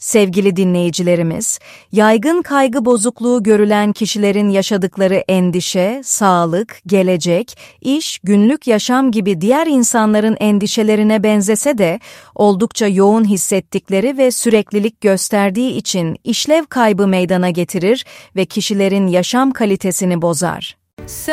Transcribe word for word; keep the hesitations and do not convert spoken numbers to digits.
Sevgili dinleyicilerimiz, yaygın kaygı bozukluğu görülen kişilerin yaşadıkları endişe, sağlık, gelecek, iş, günlük yaşam gibi diğer insanların endişelerine benzese de oldukça yoğun hissettikleri ve süreklilik gösterdiği için işlev kaybı meydana getirir ve kişilerin yaşam kalitesini bozar.